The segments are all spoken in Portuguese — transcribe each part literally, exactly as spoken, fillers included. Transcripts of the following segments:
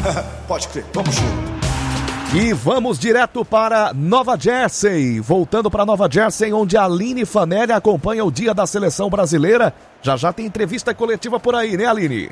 Pode crer, vamos junto. E vamos direto para Nova Jersey. Voltando para Nova Jersey, onde a Aline Fanelli acompanha o dia da seleção brasileira. Já já tem entrevista coletiva por aí, né, Aline?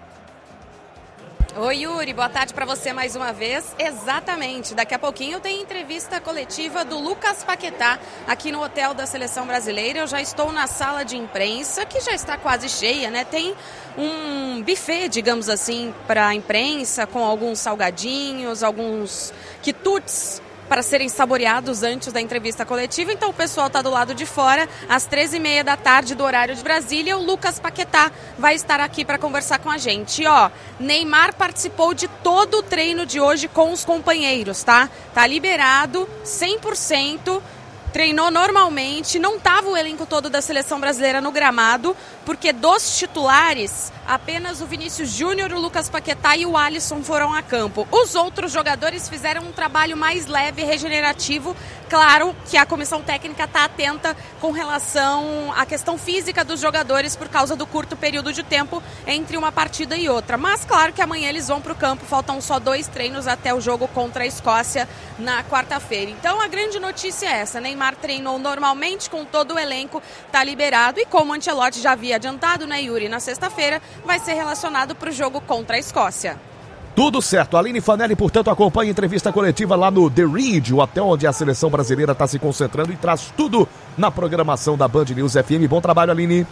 Oi, Yuri, boa tarde para você mais uma vez. Exatamente, daqui a pouquinho tem entrevista coletiva do Lucas Paquetá aqui no hotel da Seleção Brasileira. Eu já estou na sala de imprensa, que já está quase cheia, né? Tem um buffet, digamos assim, para a imprensa, com alguns salgadinhos, alguns quitutes para serem saboreados antes da entrevista coletiva. Então o pessoal está do lado de fora. Às treze e meia da tarde do horário de Brasília, o Lucas Paquetá vai estar aqui para conversar com a gente. E, ó, Neymar participou de todo o treino de hoje com os companheiros, tá? Tá liberado, cem por cento. Treinou normalmente, não estava o elenco todo da Seleção Brasileira no gramado, porque dos titulares, apenas o Vinícius Júnior, o Lucas Paquetá e o Alisson foram a campo. Os outros jogadores fizeram um trabalho mais leve e regenerativo. Claro que a comissão técnica está atenta com relação à questão física dos jogadores por causa do curto período de tempo entre uma partida e outra. Mas claro que amanhã eles vão para o campo, faltam só dois treinos até o jogo contra a Escócia na quarta-feira. Então a grande notícia é essa, Neymar treinou normalmente com todo o elenco, está liberado e como o Ancelotti já havia adiantado, né, Yuri, na sexta-feira vai ser relacionado para o jogo contra a Escócia. Tudo certo. A Aline Fanelli, portanto, acompanha a entrevista coletiva lá no The Reed, o hotel onde a seleção brasileira está se concentrando e traz tudo na programação da Band News F M. Bom trabalho, Aline.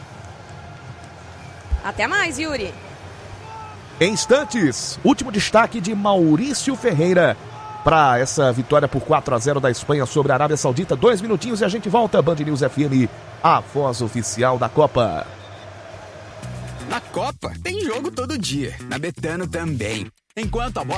Até mais, Yuri. Em instantes, último destaque de Maurício Ferreira para essa vitória por quatro a zero da Espanha sobre a Arábia Saudita. Dois minutinhos e a gente volta. Band News F M, a voz oficial da Copa. Na Copa tem jogo todo dia, na Betano também. Enquanto a bola